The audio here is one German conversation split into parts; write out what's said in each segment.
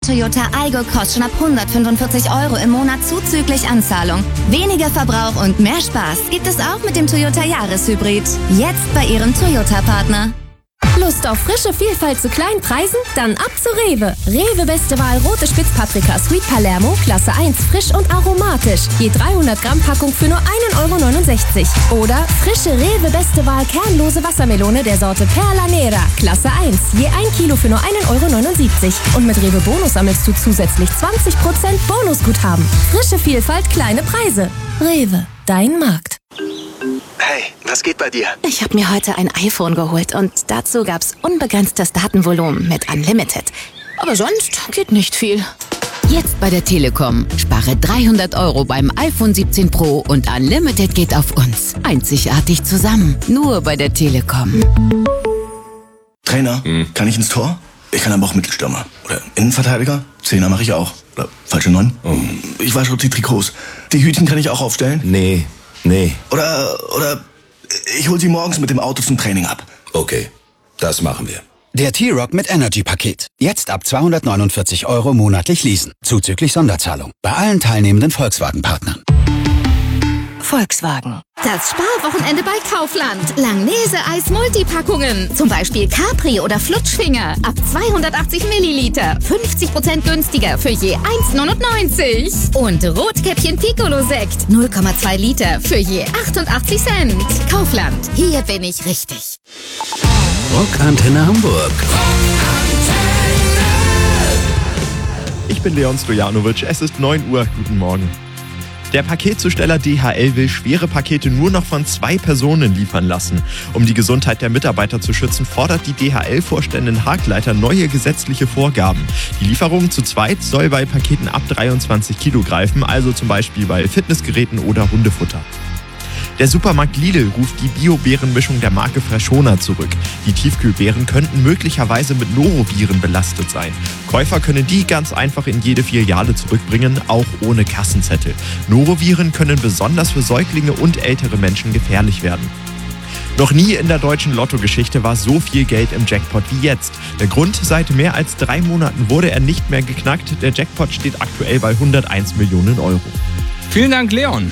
Toyota Aygo kostet schon ab 145 € im Monat zuzüglich Anzahlung. Weniger Verbrauch und mehr Spaß gibt es auch mit dem Toyota Jahreshybrid. Jetzt bei Ihrem Toyota-Partner. Lust auf frische Vielfalt zu kleinen Preisen? Dann ab zu Rewe. Rewe Beste Wahl rote Spitzpaprika Sweet Palermo, Klasse 1, frisch und aromatisch. Je 300 Gramm Packung für nur 1,69 €. Oder frische Rewe Beste Wahl kernlose Wassermelone der Sorte Perla Nera, Klasse 1. Je 1 Kilo für nur 1,79 €. Und mit Rewe Bonus sammelst du zusätzlich 20% Bonusguthaben. Frische Vielfalt, kleine Preise. Rewe, dein Markt. Hey, was geht bei dir? Ich habe mir heute ein iPhone geholt und dazu gab's unbegrenztes Datenvolumen mit Unlimited. Aber sonst geht nicht viel. Jetzt bei der Telekom. Spare 300 € beim iPhone 17 Pro und Unlimited geht auf uns. Einzigartig zusammen. Nur bei der Telekom. Trainer, kann ich ins Tor? Ich kann aber auch Mittelstürmer. Oder Innenverteidiger? Zehner mache ich auch. Oder falsche 9? Ich wasche die Trikots. Die Hütchen kann ich auch aufstellen? Nee. Oder ich hol sie morgens mit dem Auto zum Training ab. Okay, das machen wir. Der T-Rock mit Energy-Paket. Jetzt ab 249 € monatlich leasen. Zuzüglich Sonderzahlung. Bei allen teilnehmenden Volkswagen-Partnern. Volkswagen. Das Sparwochenende bei Kaufland. Langnese-Eis Multipackungen. Zum Beispiel Capri oder Flutschfinger. Ab 280 Milliliter. 50% günstiger für je 1,99 €. Und Rotkäppchen Piccolo-Sekt. 0,2 Liter für je 88 Cent. Kaufland. Hier bin ich richtig. Rockantenne Hamburg. Ich bin Leon Stojanovic. Es ist 9 Uhr. Guten Morgen. Der Paketzusteller DHL will schwere Pakete nur noch von 2 Personen liefern lassen. Um die Gesundheit der Mitarbeiter zu schützen, fordert die DHL-Vorständin Hagleiter neue gesetzliche Vorgaben. Die Lieferung zu zweit soll bei Paketen ab 23 Kilo greifen, also zum Beispiel bei Fitnessgeräten oder Hundefutter. Der Supermarkt Lidl ruft die Bio-Beerenmischung der Marke Freshona zurück. Die Tiefkühlbeeren könnten möglicherweise mit Noroviren belastet sein. Käufer können die ganz einfach in jede Filiale zurückbringen, auch ohne Kassenzettel. Noroviren können besonders für Säuglinge und ältere Menschen gefährlich werden. Noch nie in der deutschen Lottogeschichte war so viel Geld im Jackpot wie jetzt. Der Grund: seit mehr als 3 Monaten wurde er nicht mehr geknackt. Der Jackpot steht aktuell bei 101 Millionen €. Vielen Dank, Leon.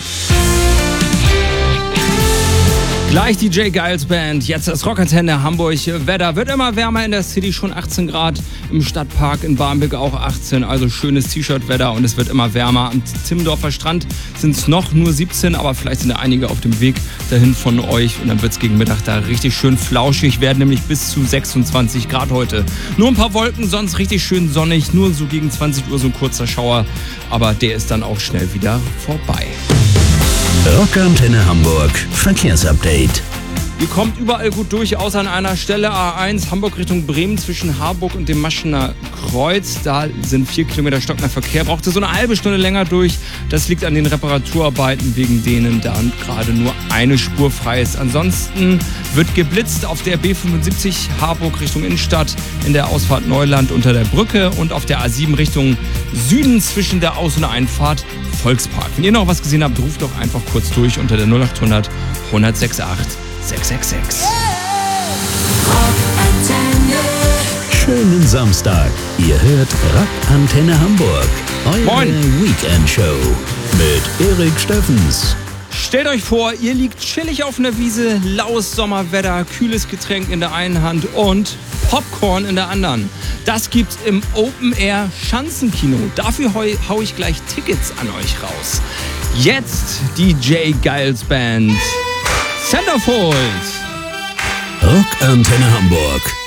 Gleich die J. Geils Band, jetzt das Rockantenne Hamburg. Wetter wird immer wärmer in der City, schon 18 Grad. Im Stadtpark in Barmbek auch 18, also schönes T-Shirt-Wetter und es wird immer wärmer. Am Timmendorfer Strand sind es noch nur 17, aber vielleicht sind ja einige auf dem Weg dahin von euch. Und dann wird es gegen Mittag da richtig schön flauschig werden, nämlich bis zu 26 Grad heute. Nur ein paar Wolken, sonst richtig schön sonnig, nur so gegen 20 Uhr so ein kurzer Schauer. Aber der ist dann auch schnell wieder vorbei. Rockantenne Hamburg. Verkehrsupdate. Ihr kommt überall gut durch, außer an einer Stelle A1 Hamburg Richtung Bremen zwischen Harburg und dem Maschener Kreuz. Da sind 4 Kilometer stockender Verkehr. Brauchte so eine halbe Stunde länger durch. Das liegt an den Reparaturarbeiten, wegen denen da gerade nur eine Spur frei ist. Ansonsten wird geblitzt auf der B75 Harburg Richtung Innenstadt, in der Ausfahrt Neuland unter der Brücke und auf der A7 Richtung Süden zwischen der Aus- und Einfahrt Volkspark. Wenn ihr noch was gesehen habt, ruft doch einfach kurz durch unter der 0800 168 666. Schönen Samstag. Ihr hört Rockantenne Hamburg. Eure Moin. Weekend-Show mit Erik Steffens. Stellt euch vor, ihr liegt chillig auf einer Wiese, laues Sommerwetter, kühles Getränk in der einen Hand und Popcorn in der anderen. Das gibt's im Open-Air Schanzenkino. Dafür hau ich gleich Tickets an euch raus. Jetzt die J. Geils Band. Centerfold. Rockantenne Hamburg.